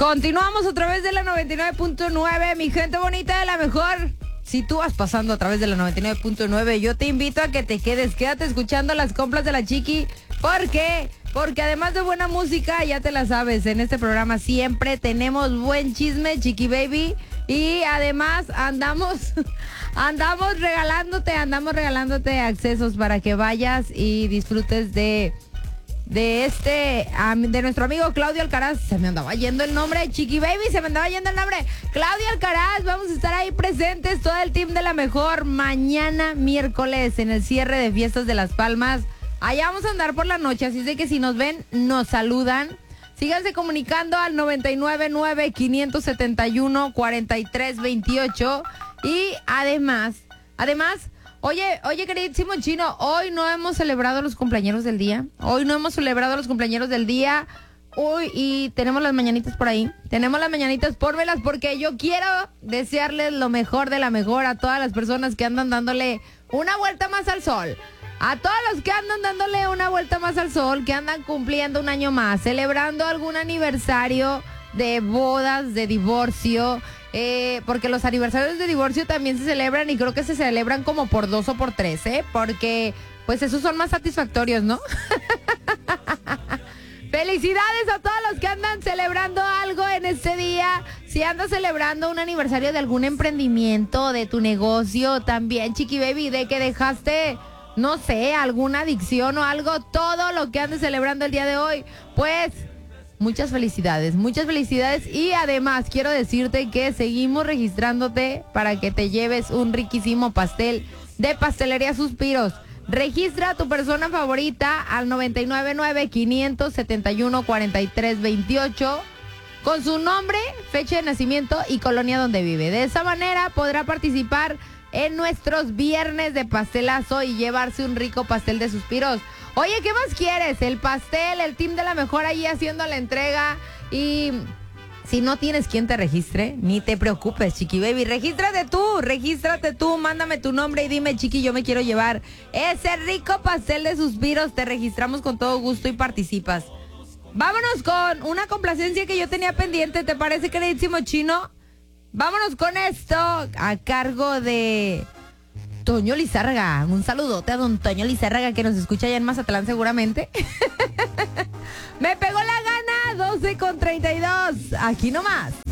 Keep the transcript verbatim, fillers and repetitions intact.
Continuamos a través de la noventa y nueve punto nueve, mi gente bonita de la mejor. Si tú vas pasando a través de la noventa y nueve punto nueve, yo te invito a que te quedes, quédate escuchando las compras de la Chiqui. ¿Por qué? Porque además de buena música, ya te la sabes, en este programa siempre tenemos buen chisme, Chiqui Baby. Y además andamos, andamos regalándote, andamos regalándote accesos para que vayas y disfrutes de... De este, de nuestro amigo Claudio Alcaraz. Se me andaba yendo el nombre, Chiqui Baby, se me andaba yendo el nombre. Claudio Alcaraz, vamos a estar ahí presentes, todo el team de la mejor, mañana miércoles en el cierre de Fiestas de Las Palmas. Allá vamos a andar por la noche, así es de que si nos ven, nos saludan. Síganse comunicando al noventa y nueve nueve, quinientos setenta y uno, cuarenta y tres veintiocho. Y además, además... Oye, oye, queridísimo Chino, hoy no hemos celebrado los cumpleañeros del día. Hoy no hemos celebrado los cumpleañeros del día. Uy, y tenemos las mañanitas por ahí. Tenemos las mañanitas, pórmelas, porque yo quiero desearles lo mejor de la mejor a todas las personas que andan dándole una vuelta más al sol. A todos los que andan dándole una vuelta más al sol, que andan cumpliendo un año más, celebrando algún aniversario de bodas, de divorcio. Eh, porque los aniversarios de divorcio también se celebran y creo que se celebran como por dos o por tres, ¿eh? Porque pues esos son más satisfactorios, ¿no? Felicidades a todos los que andan celebrando algo en este día. Si andas celebrando un aniversario de algún emprendimiento, de tu negocio, también, Chiqui Baby, de que dejaste, no sé, alguna adicción o algo, todo lo que andes celebrando el día de hoy, pues... Muchas felicidades, muchas felicidades y además quiero decirte que seguimos registrándote para que te lleves un riquísimo pastel de Pastelería Suspiros. Registra a tu persona favorita al noventa y nueve nueve, quinientos setenta y uno, cuarenta y tres veintiocho con su nombre, fecha de nacimiento y colonia donde vive. De esa manera podrá participar en nuestros viernes de pastelazo y llevarse un rico pastel de suspiros. Oye, ¿qué más quieres? El pastel, el team de la mejor ahí haciendo la entrega. Y si no tienes quien te registre, ni te preocupes, Chiqui Baby. Regístrate tú, regístrate tú, mándame tu nombre y dime, Chiqui, yo me quiero llevar ese rico pastel de suspiros. Te registramos con todo gusto y participas. Vámonos con una complacencia que yo tenía pendiente, ¿te parece, queridísimo Chino? Vámonos con esto a cargo de... Toño Lizárraga, un saludote a don Toño Lizárraga que nos escucha allá en Mazatlán seguramente. Me pegó la gana, doce con treinta y dos, aquí nomás.